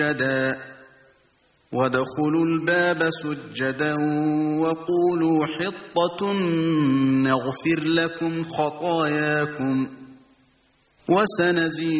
سجدا وادخلوا الباب سجدا وقولوا حطة نغفر لكم خطاياكم وسنزيد